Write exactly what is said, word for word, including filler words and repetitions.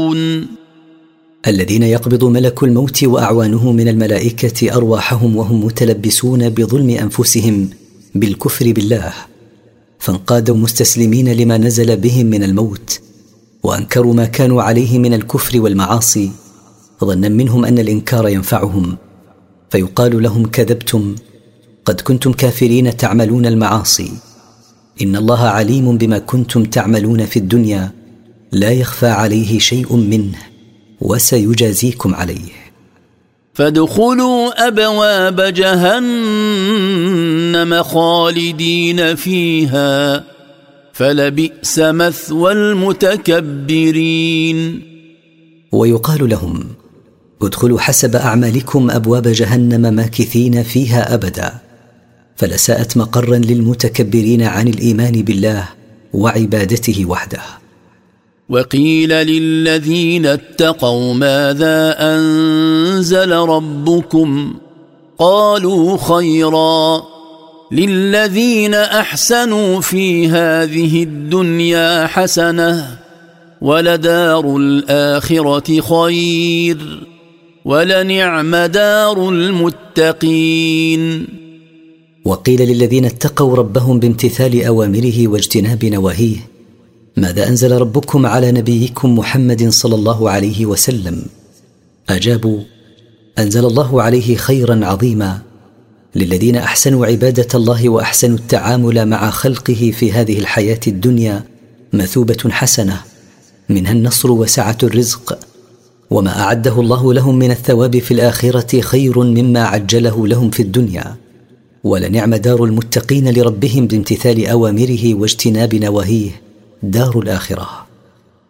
الذين يقبض ملك الموت وأعوانه من الملائكة أرواحهم وهم متلبسون بظلم أنفسهم بالكفر بالله، فانقادوا مستسلمين لما نزل بهم من الموت، وأنكروا ما كانوا عليه من الكفر والمعاصي، ظنا منهم أن الإنكار ينفعهم، فيقال لهم: كذبتم، قد كنتم كافرين تعملون المعاصي، إن الله عليم بما كنتم تعملون في الدنيا، لا يخفى عليه شيء منه، وسيجازيكم عليه. فادخلوا أبواب جهنم خالدين فيها فلبئس مثوى المتكبرين. ويقال لهم: ادخلوا حسب أعمالكم أبواب جهنم ماكثين فيها أبدا، فلساءت مقرا للمتكبرين عن الإيمان بالله وعبادته وحده. وقيل للذين اتقوا ماذا أنزل ربكم؟ قالوا خيرا، للذين أحسنوا في هذه الدنيا حسنة ولدار الآخرة خير ولنعم دار المتقين. وقيل للذين اتقوا ربهم بامتثال أوامره واجتناب نواهيه: ماذا أنزل ربكم على نبيكم محمد صلى الله عليه وسلم؟ أجابوا: أنزل الله عليه خيرا عظيما، للذين أحسنوا عبادة الله وأحسنوا التعامل مع خلقه في هذه الحياة الدنيا مثوبة حسنة، منها النصر وسعة الرزق، وما أعده الله لهم من الثواب في الآخرة خير مما عجله لهم في الدنيا، ولنعم دار المتقين لربهم بامتثال أوامره واجتناب نواهيه، دار الآخرة.